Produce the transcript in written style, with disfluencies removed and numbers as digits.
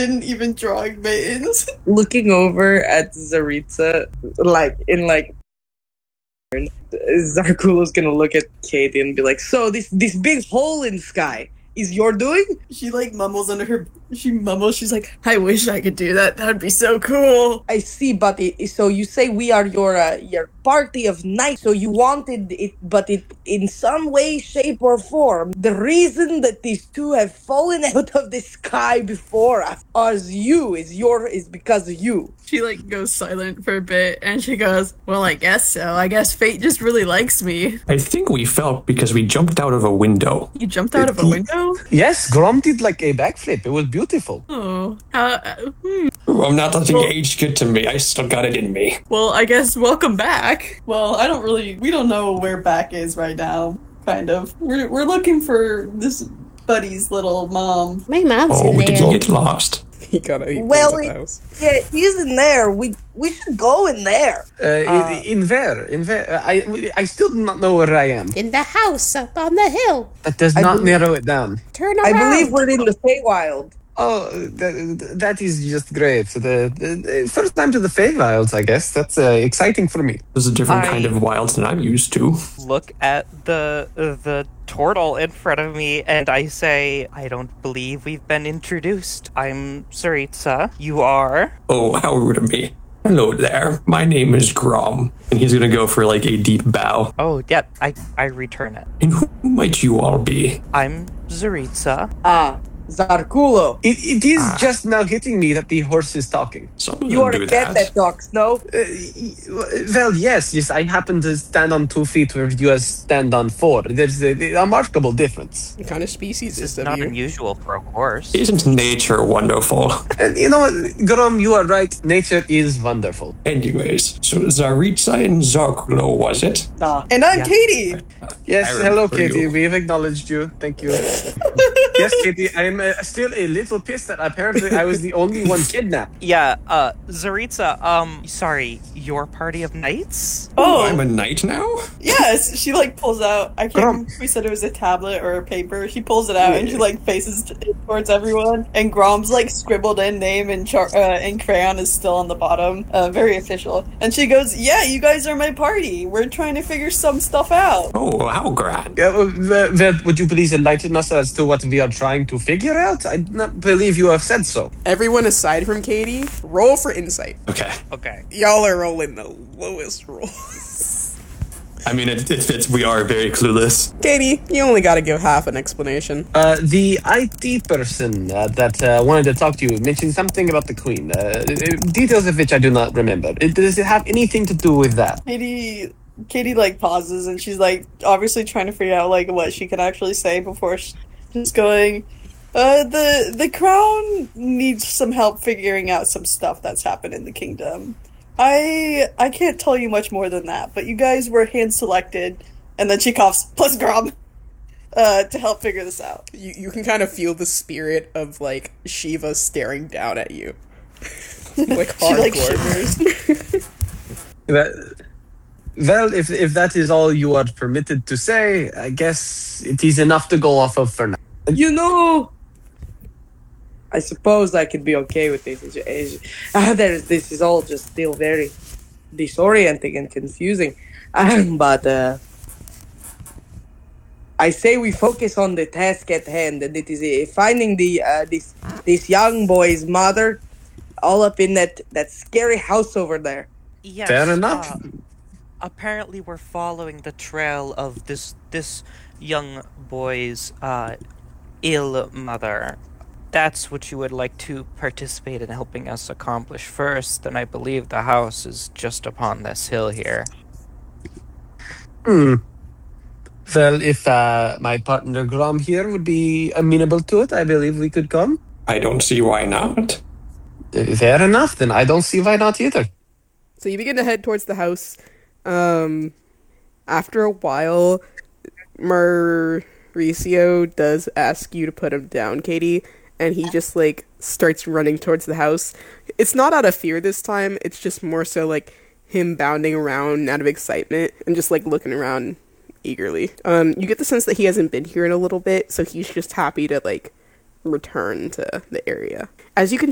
didn't even drawing mittens. Looking over at Zaritza, Zarkulo's gonna look at Katie and be like, "So this big hole in sky is your doing?" She mumbles under her. She's like, "I wish I could do that. That'd be so cool." I see, but so you say we are your party of knights, so you wanted it, but it in some way, shape, or form, the reason that these two have fallen out of the sky before us is because of you. She goes silent for a bit, and she goes, "Well, I guess so. I guess fate just really likes me." I think we fell because we jumped out of a window. You jumped out of a window? Yes, Grom did a backflip. It was beautiful. Oh, Ooh, I'm not letting age get to me. I still got it in me. Well, I guess welcome back. Well, we don't know where back is right now, kind of. We're looking for this Buddy's little mom. My mom's in Oh, did there. you get lost? He He's in there. We should go in there. In where? I still do not know where I am. In the house up on the hill. That does not narrow it down. Turn I around. believe we're in the Feywild. Oh, that is just great. The first time to the Feywilds, I guess. That's exciting for me. There's a different kind of wilds than I'm used to. Look at the turtle in front of me, and I say, I don't believe we've been introduced. I'm Zaritza. You are? Oh, how rude of me. Hello there. My name is Grom. And he's gonna go for a deep bow. Oh, yeah, I return it. And who might you all be? I'm Zaritza. Zarkulo. It is just now hitting me that the horse is talking. You are a cat that talks, no? Well, yes. I happen to stand on 2 feet where you stand on 4. There's a remarkable difference. What kind of species This is is not unusual for a horse. Isn't nature wonderful? And you know what, Grom, you are right. Nature is wonderful. Anyways, so Zaritza and Zarkulo, was it? And I'm Katie. Yes, I hello, remember Katie. you. We've acknowledged you. Thank you. Yes, Katie, I'm still a little pissed that apparently I was the only one kidnapped. Yeah, Zaritza, sorry, your party of knights? Oh, I'm a knight now? yes. She pulls out. I can't remember if we said it was a tablet or a paper. She pulls it out and she faces towards everyone. And Grom's scribbled in name and in crayon is still on the bottom. Very official. And she goes, "Yeah, you guys are my party. We're trying to figure some stuff out." Oh, how grand. Would you please enlighten us as to what we are trying to figure out? I do not believe you have said so. Everyone aside from Katie, roll for insight. Okay. Y'all are rolling the lowest roll. I mean, it fits. We are very clueless. Katie, you only gotta give half an explanation. The IT person that wanted to talk to you mentioned something about the queen. Details of which I do not remember. Does it have anything to do with that? Katie pauses and she's obviously trying to figure out what she can actually say before she's going, the crown needs some help figuring out some stuff that's happened in the kingdom. I can't tell you much more than that, but you guys were hand selected, and then she coughs, plus Grom, to help figure this out. You can kind of feel the spirit of Shiva staring down at you. Hardcore. Well, if that is all you are permitted to say, I guess it is enough to go off of for now. I suppose I could be okay with this. This is all just still very disorienting and confusing. But I say we focus on the task at hand, and it is finding this young boy's mother, all up in that scary house over there. Yes, fair enough. Apparently we're following the trail of this young boy's ill mother. That's what you would like to participate in helping us accomplish first, then I believe the house is just upon this hill here. Well, if my partner Grom here would be amenable to it, I believe we could come. I don't see why not. Fair enough, then I don't see why not either. So you begin to head towards the house. After a while, Mauricio does ask you to put him down, Katie, and he just starts running towards the house. It's not out of fear this time, it's just more so him bounding around out of excitement and just looking around eagerly. You get the sense that he hasn't been here in a little bit, so he's just happy to return to the area. As you continue